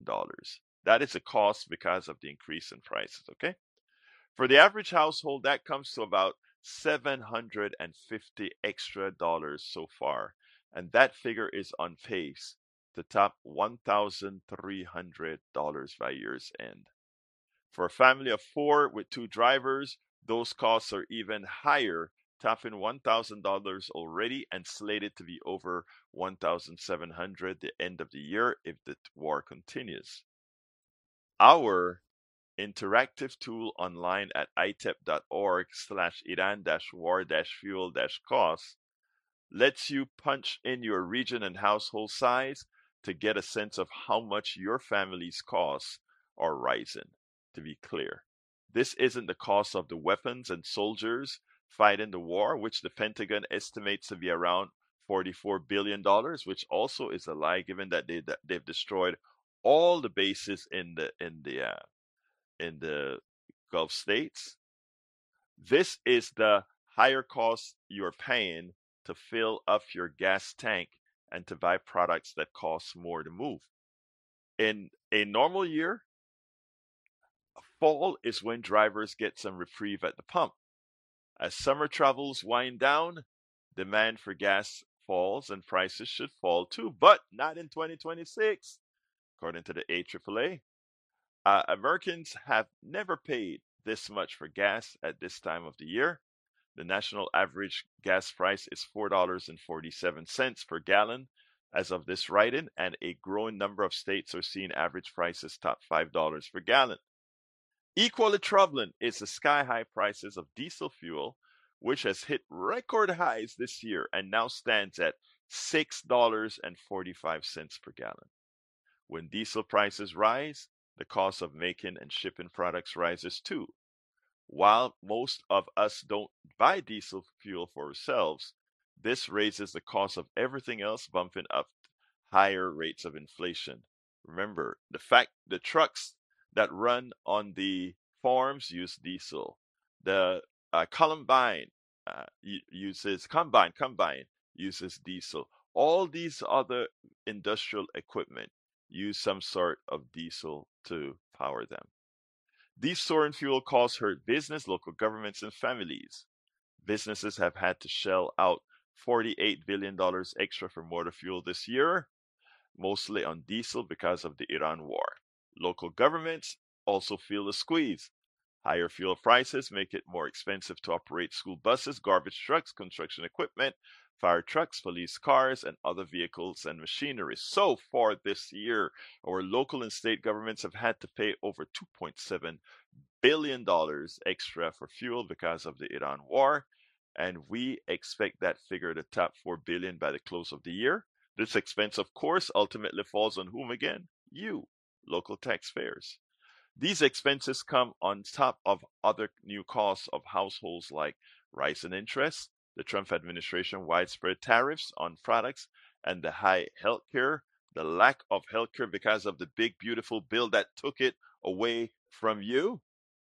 That is a cost because of the increase in prices, okay? For the average household, that comes to about $750 extra so far. And that figure is on pace to top $1,300 by year's end. For a family of four with two drivers, those costs are even higher, topping $1,000 already and slated to be over $1,700 the end of the year if the war continues. Our interactive tool online at itep.org/Iran-war-fuel-costs lets you punch in your region and household size to get a sense of how much your family's costs are rising. To be clear, this isn't the cost of the weapons and soldiers fighting the war, which the Pentagon estimates to be around $44 billion, which also is a lie given that they've destroyed all the bases in the Gulf states. This is the higher cost you're paying to fill up your gas tank and to buy products that cost more to move. In a normal year, fall is when drivers get some reprieve at the pump. As summer travels wind down, demand for gas falls and prices should fall too, but not in 2026, according to the AAA. Americans have never paid this much for gas at this time of the year. The national average gas price is $4.47 per gallon as of this writing, and a growing number of states are seeing average prices top $5 per gallon. Equally troubling is the sky-high prices of diesel fuel, which has hit record highs this year and now stands at $6.45 per gallon. When diesel prices rise, the cost of making and shipping products rises too. While most of us don't buy diesel fuel for ourselves, this raises the cost of everything else, bumping up higher rates of inflation. Remember, the trucks that run on the farms use diesel. The combine uses diesel. All these other industrial equipment use some sort of diesel to power them. These soaring fuel costs hurt business, local governments, and families. Businesses have had to shell out $48 billion extra for motor fuel this year, mostly on diesel because of the Iran war. Local governments also feel the squeeze. Higher fuel prices make it more expensive to operate school buses, garbage trucks, construction equipment, fire trucks, police cars, and other vehicles and machinery. So far this year, our local and state governments have had to pay over $2.7 billion extra for fuel because of the Iran war, and we expect that figure to top $4 billion by the close of the year. This expense, of course, ultimately falls on whom again? You, local taxpayers. These expenses come on top of other new costs of households like rising interest, the Trump administration widespread tariffs on products, and the high healthcare, the lack of healthcare because of the big beautiful bill that took it away from you.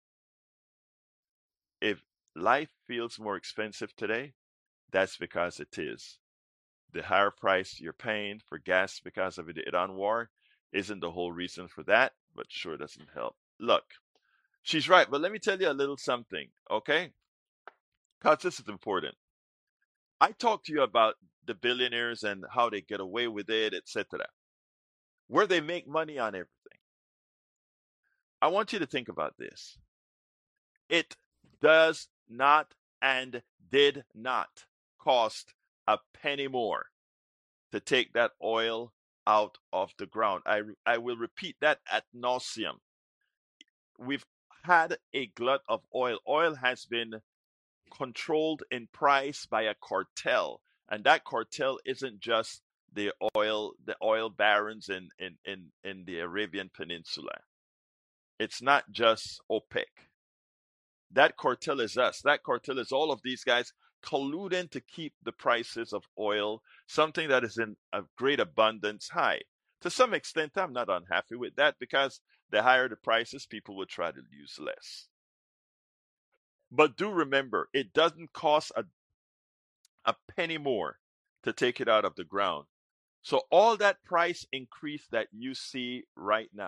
If life feels more expensive today, that's because it is. The higher price you're paying for gas because of the Iran war isn't the whole reason for that, but sure doesn't help. Look, she's right, but let me tell you a little something, okay? Because this is important. I talked to you about the billionaires and how they get away with it, etc., where they make money on everything. I want you to think about this. It does not and did not cost a penny more to take that oil out of the ground. I will repeat that ad nauseum. We've had a glut of oil. Oil has been controlled in price by a cartel, and that cartel isn't just the oil barons in the Arabian Peninsula. It's not just OPEC. That cartel is us. That cartel is all of these guys colluding to keep the prices of oil, something that is in a great abundance, high. To some extent, I'm not unhappy with that because the higher the prices, people will try to use less. But do remember, it doesn't cost a penny more to take it out of the ground. So all that price increase that you see right now